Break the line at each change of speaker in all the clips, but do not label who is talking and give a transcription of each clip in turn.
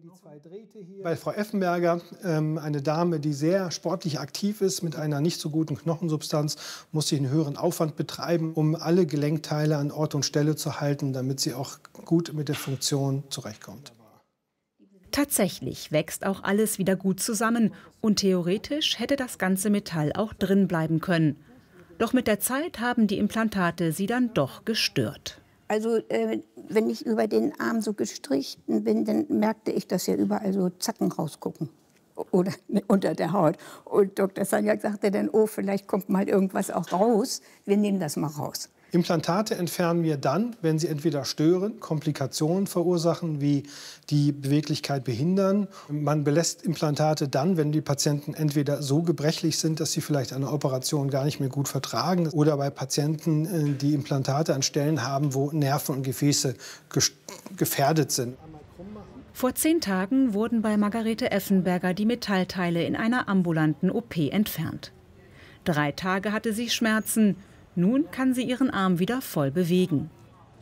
Bei Frau Effenberger, eine Dame, die sehr sportlich aktiv ist, mit einer nicht so guten Knochensubstanz, muss sie einen höheren Aufwand betreiben, um alle Gelenkteile an Ort und Stelle zu halten, damit sie auch gut mit der Funktion zurechtkommt.
Tatsächlich wächst auch alles wieder gut zusammen und theoretisch hätte das ganze Metall auch drin bleiben können. Doch mit der Zeit haben die Implantate sie dann doch gestört.
Also wenn ich über den Arm so gestrichen bin, dann merkte ich, dass ja überall so Zacken rausgucken oder unter der Haut. Und Dr. Sanjak sagte dann, oh, vielleicht kommt mal irgendwas auch raus. Wir nehmen das mal raus.
Implantate entfernen wir dann, wenn sie entweder stören, Komplikationen verursachen, wie die Beweglichkeit behindern. Man belässt Implantate dann, wenn die Patienten entweder so gebrechlich sind, dass sie vielleicht eine Operation gar nicht mehr gut vertragen, oder bei Patienten, die Implantate an Stellen haben, wo Nerven und Gefäße gefährdet sind.
Vor 10 Tagen wurden bei Margarete Effenberger die Metallteile in einer ambulanten OP entfernt. 3 Tage hatte sie Schmerzen. Nun kann sie ihren Arm wieder voll bewegen.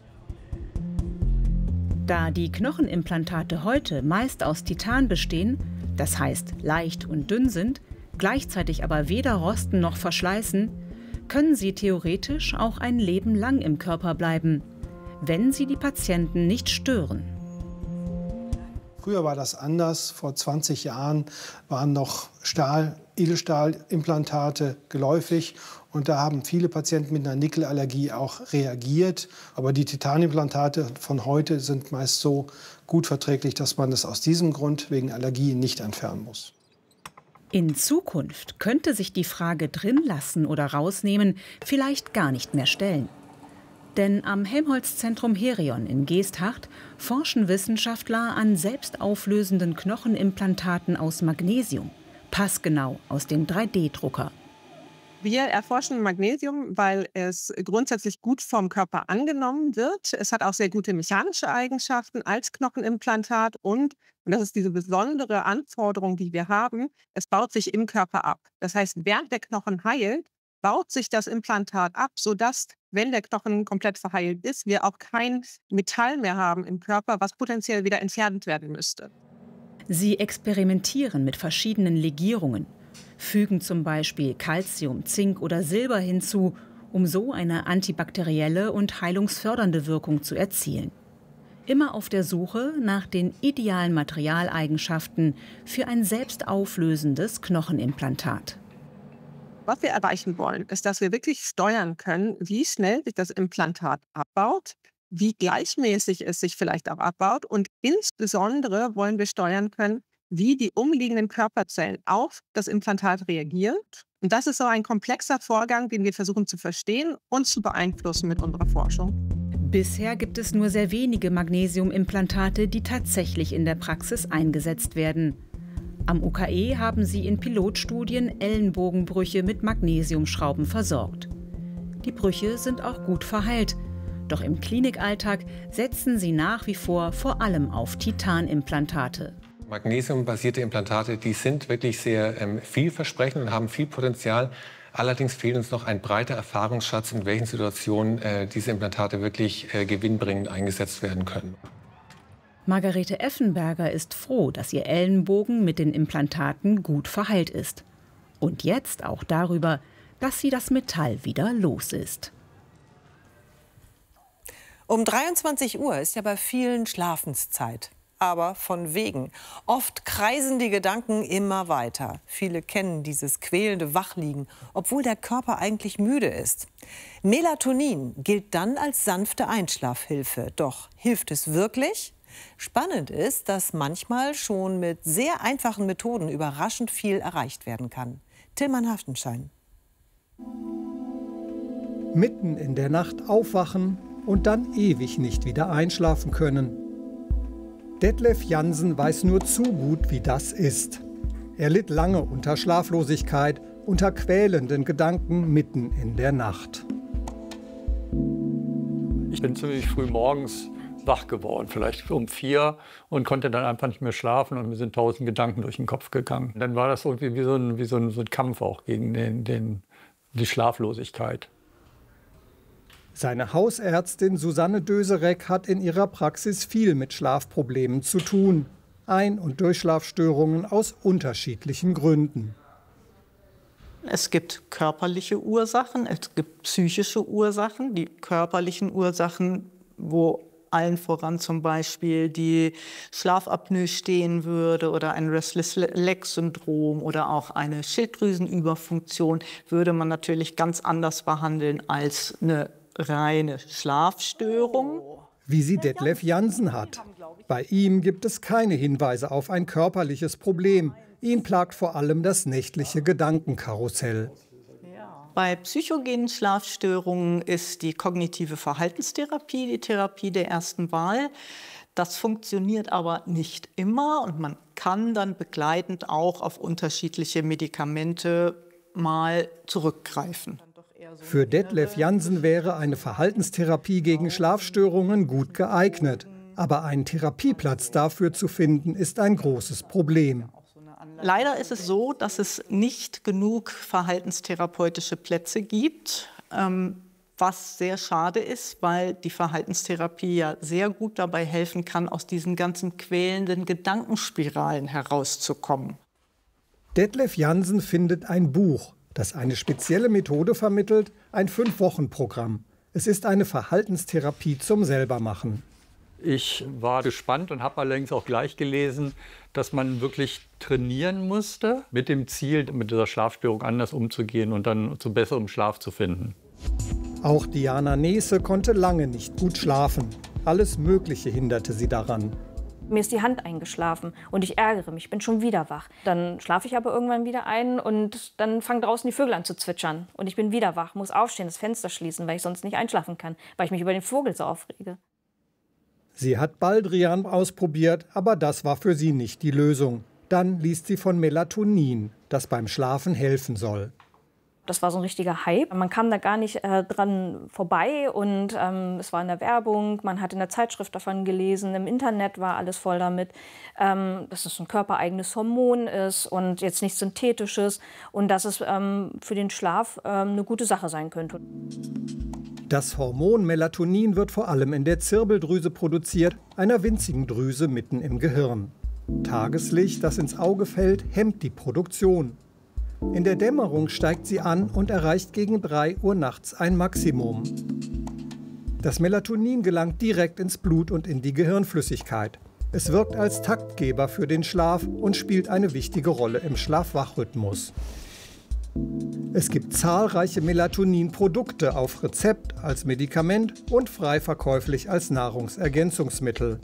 Da die Knochenimplantate heute meist aus Titan bestehen, das heißt leicht und dünn sind, gleichzeitig aber weder rosten noch verschleißen, können sie theoretisch auch ein Leben lang im Körper bleiben, wenn sie die Patienten nicht stören.
Früher war das anders. Vor 20 Jahren waren noch Edelstahlimplantate geläufig. Und da haben viele Patienten mit einer Nickelallergie auch reagiert. Aber die Titanimplantate von heute sind meist so gut verträglich, dass man das aus diesem Grund wegen Allergie nicht entfernen muss.
In Zukunft könnte sich die Frage drin lassen oder rausnehmen vielleicht gar nicht mehr stellen. Denn am Helmholtz-Zentrum Herion in Geesthacht forschen Wissenschaftler an selbstauflösenden Knochenimplantaten aus Magnesium, passgenau aus dem 3D-Drucker.
Wir erforschen Magnesium, weil es grundsätzlich gut vom Körper angenommen wird. Es hat auch sehr gute mechanische Eigenschaften als Knochenimplantat und das ist diese besondere Anforderung, die wir haben, es baut sich im Körper ab. Das heißt, während der Knochen heilt, baut sich das Implantat ab, sodass, wenn der Knochen komplett verheilt ist, wir auch kein Metall mehr haben im Körper, was potenziell wieder entfernt werden müsste.
Sie experimentieren mit verschiedenen Legierungen, fügen zum Beispiel Calcium, Zink oder Silber hinzu, um so eine antibakterielle und heilungsfördernde Wirkung zu erzielen. Immer auf der Suche nach den idealen Materialeigenschaften für ein selbstauflösendes Knochenimplantat.
Was wir erreichen wollen, ist, dass wir wirklich steuern können, wie schnell sich das Implantat abbaut, wie gleichmäßig es sich vielleicht auch abbaut und insbesondere wollen wir steuern können, wie die umliegenden Körperzellen auf das Implantat reagieren. Und das ist so ein komplexer Vorgang, den wir versuchen zu verstehen und zu beeinflussen mit unserer Forschung.
Bisher gibt es nur sehr wenige Magnesiumimplantate, die tatsächlich in der Praxis eingesetzt werden. Am UKE haben sie in Pilotstudien Ellenbogenbrüche mit Magnesiumschrauben versorgt. Die Brüche sind auch gut verheilt. Doch im Klinikalltag setzen sie nach wie vor allem auf Titanimplantate.
Magnesiumbasierte Implantate, die sind wirklich sehr vielversprechend und haben viel Potenzial. Allerdings fehlt uns noch ein breiter Erfahrungsschatz, in welchen Situationen diese Implantate wirklich gewinnbringend eingesetzt werden können.
Margarete Effenberger ist froh, dass ihr Ellenbogen mit den Implantaten gut verheilt ist. Und jetzt auch darüber, dass sie das Metall wieder los ist.
Um 23 Uhr ist ja bei vielen Schlafenszeit. Aber von wegen. Oft kreisen die Gedanken immer weiter. Viele kennen dieses quälende Wachliegen, obwohl der Körper eigentlich müde ist. Melatonin gilt dann als sanfte Einschlafhilfe. Doch hilft es wirklich? Spannend ist, dass manchmal schon mit sehr einfachen Methoden überraschend viel erreicht werden kann. Tillmann Haftenschein.
Mitten in der Nacht aufwachen und dann ewig nicht wieder einschlafen können. Detlef Jansen weiß nur zu gut, wie das ist. Er litt lange unter Schlaflosigkeit, unter quälenden Gedanken mitten in der Nacht.
Ich bin ziemlich früh morgens wach geworden, vielleicht um 4 und konnte dann einfach nicht mehr schlafen und mir sind 1000 Gedanken durch den Kopf gegangen. Dann war das irgendwie wie so ein Kampf auch gegen die Schlaflosigkeit.
Seine Hausärztin Susanne Döserek hat in ihrer Praxis viel mit Schlafproblemen zu tun. Ein- und Durchschlafstörungen aus unterschiedlichen Gründen.
Es gibt körperliche Ursachen, es gibt psychische Ursachen. Die körperlichen Ursachen, wo allen voran zum Beispiel die Schlafapnoe stehen würde oder ein Restless-Leg-Syndrom oder auch eine Schilddrüsenüberfunktion, würde man natürlich ganz anders behandeln als eine reine Schlafstörung.
Wie sie Detlef Jansen hat. Bei ihm gibt es keine Hinweise auf ein körperliches Problem. Ihn plagt vor allem das nächtliche Gedankenkarussell.
Bei psychogenen Schlafstörungen ist die kognitive Verhaltenstherapie die Therapie der ersten Wahl. Das funktioniert aber nicht immer und man kann dann begleitend auch auf unterschiedliche Medikamente mal zurückgreifen.
Für Detlef Jansen wäre eine Verhaltenstherapie gegen Schlafstörungen gut geeignet. Aber einen Therapieplatz dafür zu finden, ist ein großes Problem.
Leider ist es so, dass es nicht genug verhaltenstherapeutische Plätze gibt, was sehr schade ist, weil die Verhaltenstherapie ja sehr gut dabei helfen kann, aus diesen ganzen quälenden Gedankenspiralen herauszukommen.
Detlef Jansen findet ein Buch, das eine spezielle Methode vermittelt, ein 5-Wochen-Programm. Es ist eine Verhaltenstherapie zum Selbermachen.
Ich war gespannt und habe allerdings auch gleich gelesen, dass man wirklich trainieren musste, mit dem Ziel, mit dieser Schlafstörung anders umzugehen und dann zu besserem Schlaf zu finden.
Auch Diana Nese konnte lange nicht gut schlafen. Alles Mögliche hinderte sie daran.
Mir ist die Hand eingeschlafen und ich ärgere mich, bin schon wieder wach. Dann schlafe ich aber irgendwann wieder ein und dann fangen draußen die Vögel an zu zwitschern. Und ich bin wieder wach, muss aufstehen, das Fenster schließen, weil ich sonst nicht einschlafen kann, weil ich mich über den Vogel so aufrege.
Sie hat Baldrian ausprobiert, aber das war für sie nicht die Lösung. Dann liest sie von Melatonin, das beim Schlafen helfen soll.
Das war so ein richtiger Hype. Man kam da gar nicht dran vorbei und es war in der Werbung, man hat in der Zeitschrift davon gelesen, im Internet war alles voll damit, dass es ein körpereigenes Hormon ist und jetzt nichts Synthetisches und dass es für den Schlaf eine gute Sache sein könnte.
Das Hormon Melatonin wird vor allem in der Zirbeldrüse produziert, einer winzigen Drüse mitten im Gehirn. Tageslicht, das ins Auge fällt, hemmt die Produktion. In der Dämmerung steigt sie an und erreicht gegen 3 Uhr nachts ein Maximum. Das Melatonin gelangt direkt ins Blut und in die Gehirnflüssigkeit. Es wirkt als Taktgeber für den Schlaf und spielt eine wichtige Rolle im Schlaf-Wach-Rhythmus. Es gibt zahlreiche Melatonin-Produkte auf Rezept, als Medikament und frei verkäuflich als Nahrungsergänzungsmittel.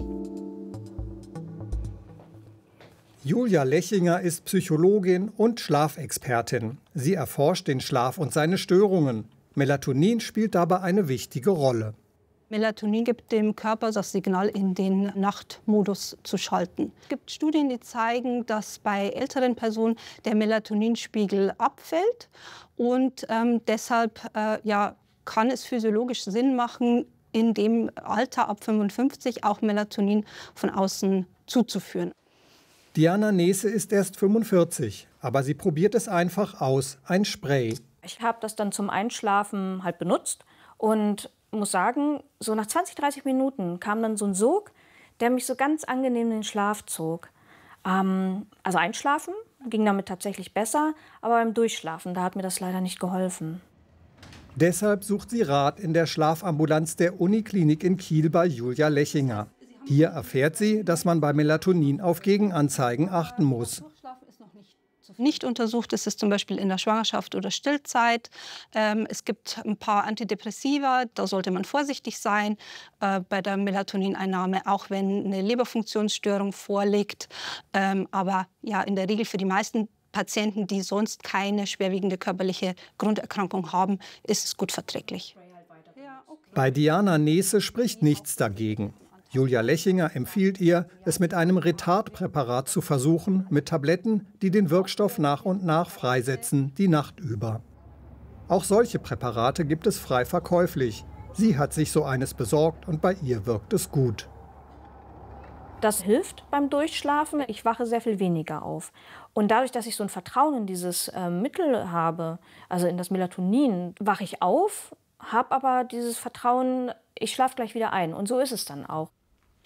Julia Lechinger ist Psychologin und Schlafexpertin. Sie erforscht den Schlaf und seine Störungen. Melatonin spielt dabei eine wichtige Rolle.
Melatonin gibt dem Körper das Signal, in den Nachtmodus zu schalten. Es gibt Studien, die zeigen, dass bei älteren Personen der Melatoninspiegel abfällt. Und deshalb kann es physiologisch Sinn machen, in dem Alter ab 55 auch Melatonin von außen zuzuführen.
Diana Nese ist erst 45, aber sie probiert es einfach aus, ein Spray.
Ich habe das dann zum Einschlafen halt benutzt und muss sagen, so nach 20, 30 Minuten kam dann so ein Sog, der mich so ganz angenehm in den Schlaf zog. Also einschlafen ging damit tatsächlich besser, aber beim Durchschlafen, da hat mir das leider nicht geholfen.
Deshalb sucht sie Rat in der Schlafambulanz der Uniklinik in Kiel bei Julia Lechinger. Hier erfährt sie, dass man bei Melatonin auf Gegenanzeigen achten muss.
Nicht untersucht ist es zum Beispiel in der Schwangerschaft oder Stillzeit. Es gibt ein paar Antidepressiva, da sollte man vorsichtig sein bei der Melatonineinnahme, auch wenn eine Leberfunktionsstörung vorliegt. Aber ja, in der Regel für die meisten Patienten, die sonst keine schwerwiegende körperliche Grunderkrankung haben, ist es gut verträglich.
Bei Diana Nese spricht nichts dagegen. Julia Lechinger empfiehlt ihr, es mit einem Retardpräparat zu versuchen, mit Tabletten, die den Wirkstoff nach und nach freisetzen, die Nacht über. Auch solche Präparate gibt es frei verkäuflich. Sie hat sich so eines besorgt und bei ihr wirkt es gut.
Das hilft beim Durchschlafen. Ich wache sehr viel weniger auf. Und dadurch, dass ich so ein Vertrauen in dieses Mittel habe, also in das Melatonin, wache ich auf, habe aber dieses Vertrauen, ich schlafe gleich wieder ein. Und so ist es dann auch.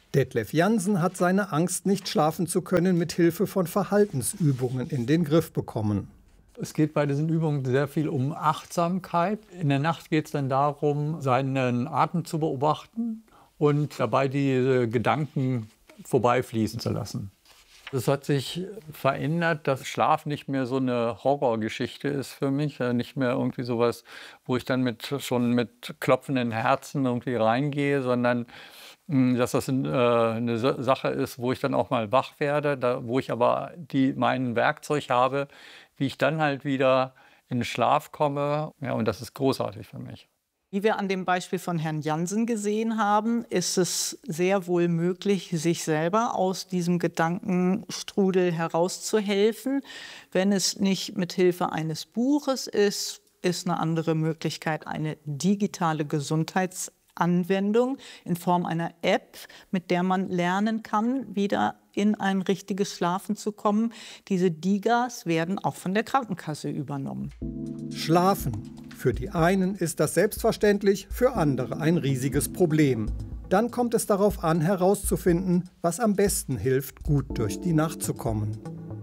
Detlef Jansen hat seine Angst, nicht schlafen zu können, mit Hilfe von Verhaltensübungen in den Griff bekommen.
Es geht bei diesen Übungen sehr viel um Achtsamkeit. In der Nacht geht es dann darum, seinen Atem zu beobachten und dabei diese Gedanken vorbeifließen zu lassen. Es hat sich verändert, dass Schlaf nicht mehr so eine Horrorgeschichte ist für mich. Nicht mehr irgendwie sowas, wo ich dann schon mit klopfenden Herzen irgendwie reingehe, sondern dass das eine Sache ist, wo ich dann auch mal wach werde, wo ich aber mein Werkzeug habe, wie ich dann halt wieder in den Schlaf komme. Ja, und das ist großartig für mich.
Wie wir an dem Beispiel von Herrn Jansen gesehen haben, ist es sehr wohl möglich, sich selber aus diesem Gedankenstrudel herauszuhelfen. Wenn es nicht mit Hilfe eines Buches ist, ist eine andere Möglichkeit eine digitale Gesundheitsanwendung in Form einer App, mit der man lernen kann, wieder in ein richtiges Schlafen zu kommen. Diese DIGAs werden auch von der Krankenkasse übernommen.
Schlafen. Für die einen ist das selbstverständlich, für andere ein riesiges Problem. Dann kommt es darauf an, herauszufinden, was am besten hilft, gut durch die Nacht zu kommen.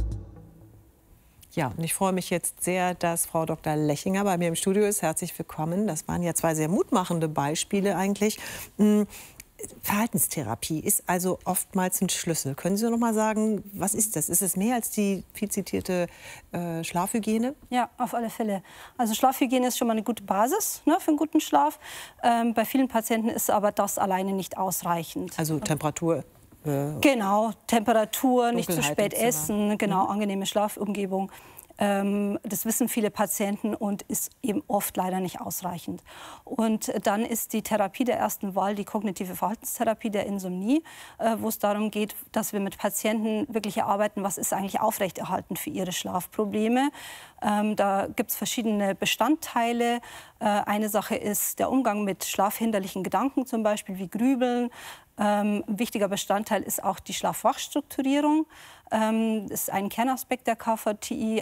Ja, und ich freue mich jetzt sehr, dass Frau Dr. Lechinger bei mir im Studio ist. Herzlich willkommen. Das waren ja zwei sehr mutmachende Beispiele eigentlich. Verhaltenstherapie ist also oftmals ein Schlüssel. Können Sie noch mal sagen, was ist das? Ist es mehr als die viel zitierte Schlafhygiene?
Ja, auf alle Fälle. Also Schlafhygiene ist schon mal eine gute Basis, ne, für einen guten Schlaf. Bei vielen Patienten ist aber das alleine nicht ausreichend.
Also Temperatur?
Genau, Temperatur, nicht zu spät essen, genau, angenehme Schlafumgebung. Das wissen viele Patienten und ist eben oft leider nicht ausreichend. Und dann ist die Therapie der ersten Wahl die kognitive Verhaltenstherapie der Insomnie, wo es darum geht, dass wir mit Patienten wirklich erarbeiten, was ist eigentlich aufrechterhaltend für ihre Schlafprobleme. Da gibt es verschiedene Bestandteile. Eine Sache ist der Umgang mit schlafhinderlichen Gedanken, zum Beispiel wie Grübeln. Ein wichtiger Bestandteil ist auch die Schlaf-Wach-Strukturierung. Das ist ein Kernaspekt der KVTI,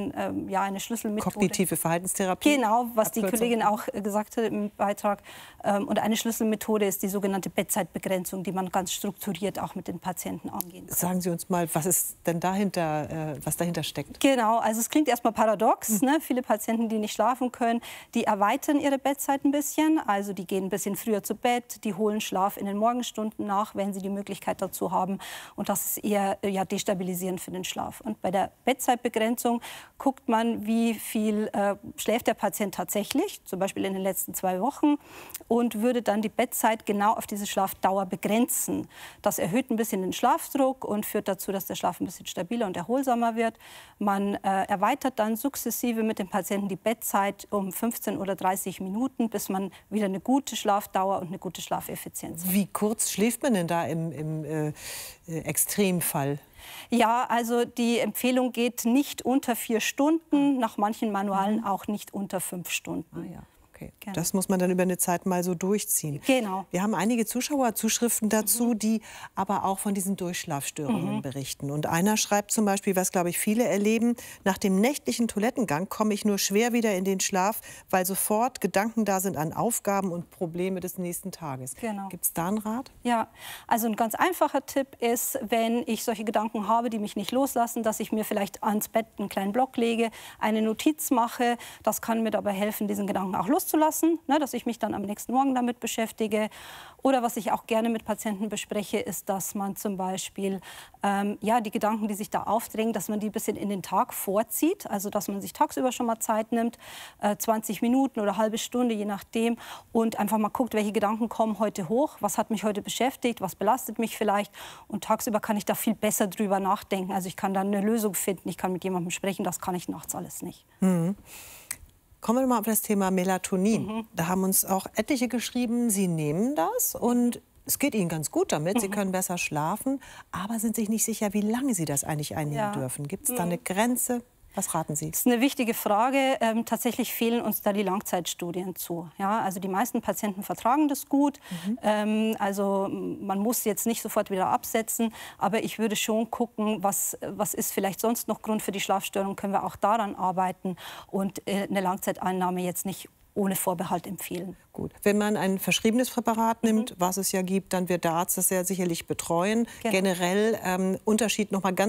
eine Schlüsselmethode.
Kognitive Verhaltenstherapie?
Genau, was die Kollegin auch gesagt hat im Beitrag. Und eine Schlüsselmethode ist die sogenannte Bettzeitbegrenzung, die man ganz strukturiert auch mit den Patienten angehen kann.
Sagen Sie uns mal, was ist denn dahinter, was dahinter steckt?
Genau, also es klingt erstmal paradox. Ne? Viele Patienten, die nicht schlafen können, die erweitern ihre Bettzeit ein bisschen. Also die gehen ein bisschen früher zu Bett, die holen Schlaf in den Morgenstunden nach, wenn sie die Möglichkeit dazu haben. Und das ist eher destabilisierend für den Schlaf. Und bei der Bettzeitbegrenzung guckt man, wie viel schläft der Patient tatsächlich, zum Beispiel in den letzten 2 Wochen, und würde dann die Bettzeit genau auf diese Schlafdauer begrenzen. Das erhöht ein bisschen den Schlafdruck und führt dazu, dass der Schlaf ein bisschen stabiler und erholsamer wird. Man erweitert dann sukzessive mit dem Patienten die Bettzeit um 15 oder 30 Minuten, bis man wieder eine gute Schlafdauer und eine gute Schlafeffizienz hat.
Wie kurz schläft man denn da im Extremfall?
Ja, also die Empfehlung geht nicht unter 4 Stunden, nach manchen Manualen auch nicht unter 5 Stunden.
Ah, ja. Okay. Das muss man dann über eine Zeit mal so durchziehen.
Genau.
Wir haben einige Zuschauerzuschriften dazu, die aber auch von diesen Durchschlafstörungen berichten. Und einer schreibt zum Beispiel, was, glaube ich, viele erleben: Nach dem nächtlichen Toilettengang komme ich nur schwer wieder in den Schlaf, weil sofort Gedanken da sind an Aufgaben und Probleme des nächsten Tages.
Genau.
Gibt es da einen Rat?
Ja, also ein ganz einfacher Tipp ist, wenn ich solche Gedanken habe, die mich nicht loslassen, dass ich mir vielleicht ans Bett einen kleinen Block lege, eine Notiz mache. Das kann mir dabei helfen, diesen Gedanken auch loszulassen, ne, dass ich mich dann am nächsten Morgen damit beschäftige. Oder was ich auch gerne mit Patienten bespreche, ist, dass man zum Beispiel die Gedanken, die sich da aufdrängen, dass man die ein bisschen in den Tag vorzieht. Also dass man sich tagsüber schon mal Zeit nimmt, 20 Minuten oder eine halbe Stunde, je nachdem, und einfach mal guckt, welche Gedanken kommen heute hoch, was hat mich heute beschäftigt, was belastet mich vielleicht. Und tagsüber kann ich da viel besser drüber nachdenken. Also ich kann dann eine Lösung finden, ich kann mit jemandem sprechen, das kann ich nachts alles nicht.
Kommen wir mal auf das Thema Melatonin. Da haben uns auch etliche geschrieben, sie nehmen das und es geht ihnen ganz gut damit. Sie können besser schlafen, aber sind sich nicht sicher, wie lange sie das eigentlich einnehmen dürfen. Gibt es da eine Grenze? Was raten Sie?
Das ist eine wichtige Frage. Tatsächlich fehlen uns da die Langzeitstudien zu. Ja, also die meisten Patienten vertragen das gut. Also man muss jetzt nicht sofort wieder absetzen. Aber ich würde schon gucken, was ist vielleicht sonst noch Grund für die Schlafstörung. Können wir auch daran arbeiten und eine Langzeiteinnahme jetzt nicht
ohne Vorbehalt empfehlen.
Gut. Wenn man ein verschriebenes Präparat nimmt, was es ja gibt, dann wird der Arzt das ja sicherlich betreuen.
Genau.
Generell Unterschied noch mal ganz